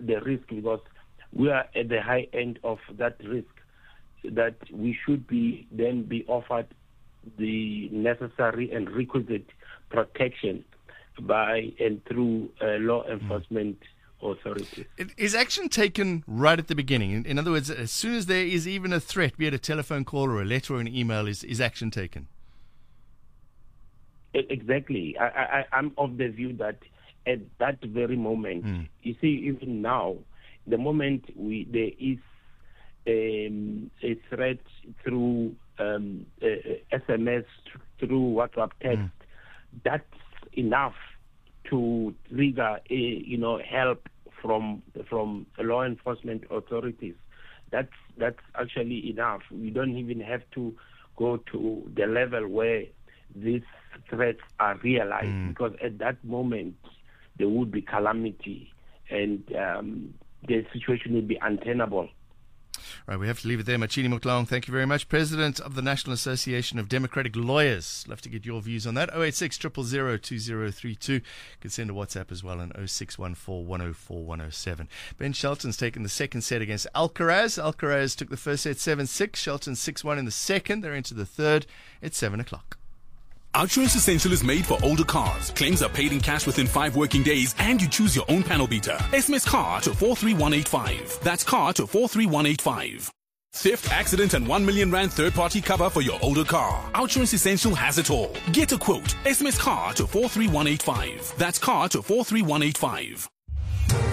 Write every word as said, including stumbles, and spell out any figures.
the risk, because we are at the high end of that risk, that we should be then be offered the necessary and requisite protection by and through uh, law enforcement mm. authorities. Is action taken right at the beginning? In, in other words, as soon as there is even a threat, be it a telephone call or a letter or an email, is, is action taken? Exactly. I, I, I'm of the view that at that very moment, mm. you see, even now, the moment we there is um, a threat through um, uh, S M S, through WhatsApp text, mm. that's enough to trigger a, you know, help from from law enforcement authorities. That's that's actually enough. We don't even have to go to the level where these threats are realized, mm. because at that moment there would be calamity and um, the situation would be untenable. Right, we have to leave it there. Machini Motlong, thank you very much. President of the National Association of Democratic Lawyers. Love to get your views on that. oh eight six, zero zero zero, two zero three two. You can send a WhatsApp as well on oh six one four, one oh four, one oh seven. Ben Shelton's taken the second set against Alcaraz. Alcaraz took the first set seven six. Shelton six one in the second. They're into the third. It's seven o'clock. Outsurance Essential is made for older cars. Claims are paid in cash within five working days, and you choose your own panel beater. S M S CAR to four three one eight five. That's CAR to four three one eight five. Theft, accident, and one million rand third-party cover for your older car. Outsurance Essential has it all. Get a quote. S M S CAR to four three one eight five. That's CAR to four three one eight five.